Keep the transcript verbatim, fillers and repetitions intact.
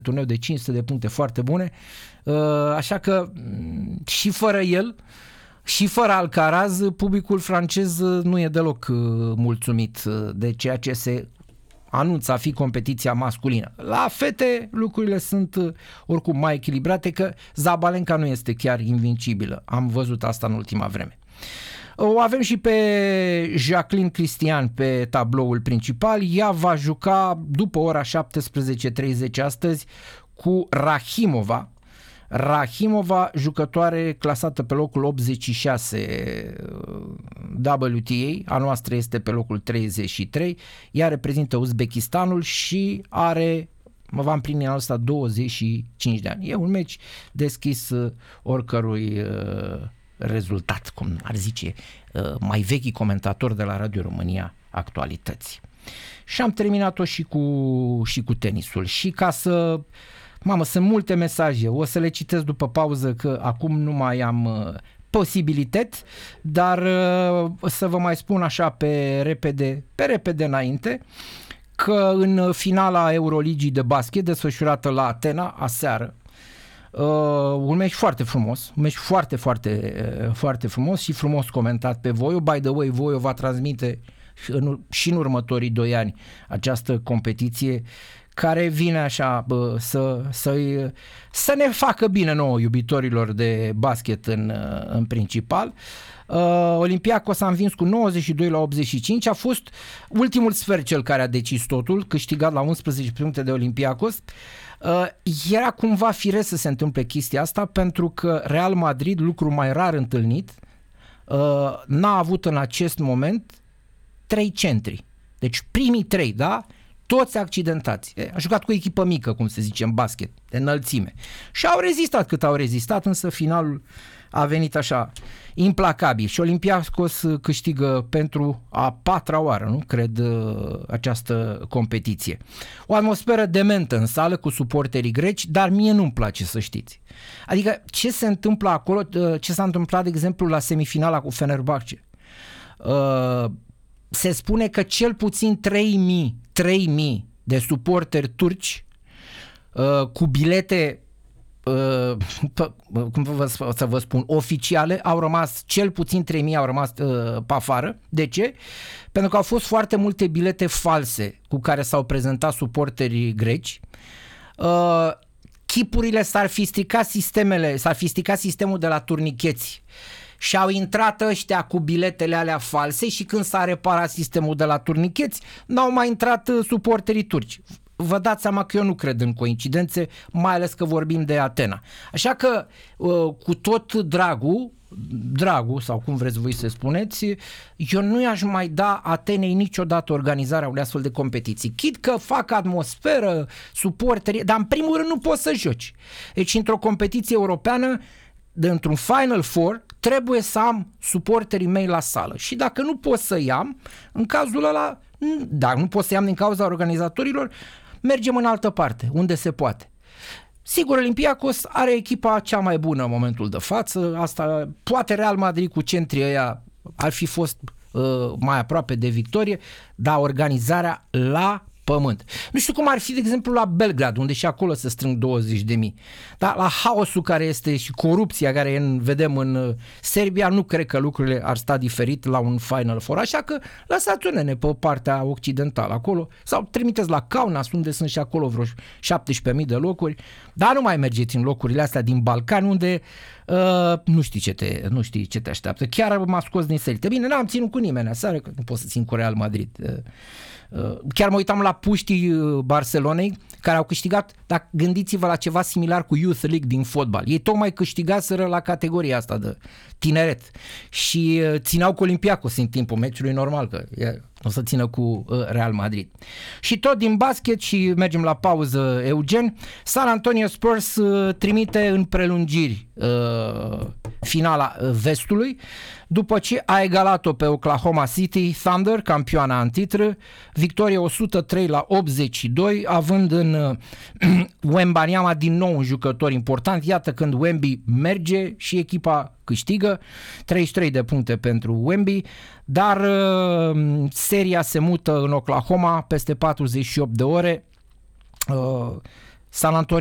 turneu de cinci sute de puncte foarte bune, așa că și fără el și fără Alcaraz, publicul francez nu e deloc mulțumit de ceea ce se anunță a fi competiția masculină. La fete lucrurile sunt oricum mai echilibrate, că Zabalenka nu este chiar invincibilă. Am văzut asta în ultima vreme. O avem și pe Jacqueline Cristian pe tabloul principal. Ea va juca după ora șaptesprezece și treizeci astăzi cu Rahimova. Rahimova, jucătoare clasată pe locul optzeci și șase W T A, a noastră este pe locul treizeci și trei, ea reprezintă Uzbekistanul și are, mă va împlini anul ăsta douăzeci și cinci de ani. E un meci deschis oricărui rezultat, cum ar zice mai vechi comentator de la Radio România Actualități. Și am terminat-o și cu, și cu tenisul. Și ca să... Mamă, sunt multe mesaje, o să le citesc după pauză, că acum nu mai am uh, posibilități, dar uh, să vă mai spun așa pe repede, pe repede înainte, că în finala Euroligii de basket desfășurată la Atena aseară, uh, un meci foarte frumos, un meci foarte, foarte, uh, foarte frumos și frumos comentat pe Voio. By the way, Voio va transmite în, și în următorii doi ani această competiție, care vine așa bă, să, să, să ne facă bine nouă iubitorilor de basket în, în principal. Uh, Olympiacos a învins cu nouăzeci și doi la optzeci și cinci, a fost ultimul sfert cel care a decis totul, câștigat la unsprezece puncte de Olympiacos. Uh, era cumva firesc să se întâmple chestia asta, pentru că Real Madrid, lucru mai rar întâlnit, uh, n-a avut în acest moment trei centri. Deci primii trei, da? Toți accidentați. A jucat cu o echipă mică, cum se zice în basket, de înălțime. Și au rezistat cât au rezistat, însă finalul a venit așa implacabil. Și Olympiacos câștigă pentru a patra oară, nu cred, această competiție. O atmosferă dementă în sală cu suporterii greci, dar mie nu-mi place, să știți. Adică ce se întâmplă acolo, ce s-a întâmplat, de exemplu, la semifinala cu Fenerbahce. Uh, se spune că cel puțin trei mii trei mii de suporteri turci uh, cu bilete uh, p- cum vă, să vă spun, oficiale, au rămas, cel puțin trei mii au rămas uh, pe afară. De ce? Pentru că au fost foarte multe bilete false cu care s-au prezentat suporterii greci. Uh, chipurile s-ar fi stricat sistemele, s-ar fi stricat sistemul de la turnicheți. Și au intrat ăștia cu biletele alea false și când s-a reparat sistemul de la turnicheți, n-au mai intrat suporterii turci. Vă dați seama că eu nu cred în coincidențe, mai ales că vorbim de Atena. Așa că, cu tot dragul, dragul, sau cum vreți voi să spuneți, eu nu i-aș mai da Atenei niciodată organizarea unei astfel de competiții. Chit că fac atmosferă, suporteri, dar în primul rând nu poți să joci. Deci, într-o competiție europeană, într-un Final Four, trebuie să am suporterii mei la sală. Și dacă nu pot să-i am, în cazul ăla, dacă nu pot să-i am din cauza organizatorilor, mergem în altă parte, unde se poate. Sigur, Olympiacos are echipa cea mai bună în momentul de față, asta poate Real Madrid cu centrii ăia ar fi fost uh, mai aproape de victorie, dar organizarea la pământ. Nu știu cum ar fi, de exemplu, la Belgrad, unde și acolo se strâng douăzeci de mii. Dar la haosul care este și corupția care vedem în Serbia, nu cred că lucrurile ar sta diferit la un Final Four. Așa că lăsați-o-ne pe partea occidentală acolo, sau trimiteți la Kaunas, unde sunt și acolo vreo șaptesprezece mii de locuri, dar nu mai mergeți în locurile astea din Balcan, unde uh, nu știi ce te, nu știi ce te așteaptă. Chiar m-a scos din selite. Bine, n-am ținut cu nimeni aseară, că nu pot să țin cu Real Madrid. Uh, Chiar mă uitam la puștii Barcelonei, care au câștigat, dar gândiți-vă la ceva similar cu Youth League din fotbal. Ei tocmai câștigaseră la categoria asta de tineret și țineau cu Olympiacos în timpul meciului, normal că o să țină cu Real Madrid. Și tot din basket, și mergem la pauză, Eugen, San Antonio Spurs trimite în prelungiri uh, finala vestului, după ce a egalat-o pe Oklahoma City Thunder, campioana în titră, victorie o sută trei la optzeci și doi, având în uh, Wembanyama din nou un jucător important. Iată când Wemby merge și echipa câștigă, treizeci și trei de puncte pentru Wemby, dar uh, seria se mută în Oklahoma peste patruzeci și opt de ore. Uh, San Antonio